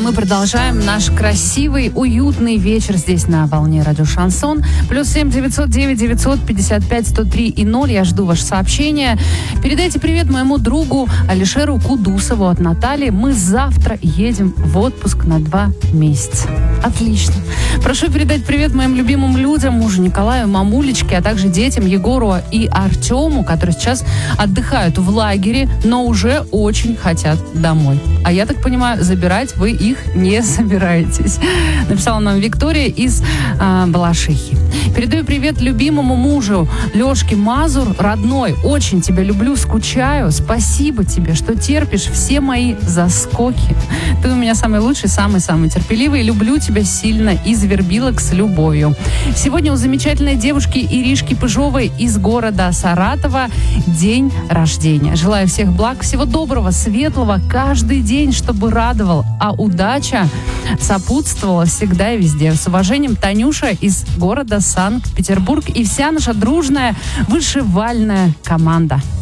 мы продолжаем наш красивый, уютный вечер здесь на волне радио Шансон. +7 909 955 103 и 0. Я жду ваше сообщение. Передайте привет моему другу Алишеру Кудусову от Натальи. Мы завтра едем в отпуск на 2 месяца. Отлично. Прошу передать привет моим любимым людям, мужу Николаю, мамулечке, а также детям Егору и Артему, которые сейчас отдыхают в лагере, но уже очень хотят домой. А я так понимаю, забирать вы их не собираетесь. Написала нам Виктория из Балашихи. Передаю привет любимому мужу Лешке Мазур, родной. Очень тебя люблю, скучаю. Спасибо тебе, что терпишь все мои заскоки. Ты у меня самый лучший, самый-самый терпеливый. Люблю тебя сильно из Вербилок с любовью. Сегодня у замечательной девушки Иришки Пыжовой из города Саратова день рождения. Желаю всех благ, всего доброго, светлого, каждый день, чтобы радовал, а удача сопутствовала всегда и везде. С уважением, Танюша из города Санкт-Петербург и вся наша дружная вышивальная команда.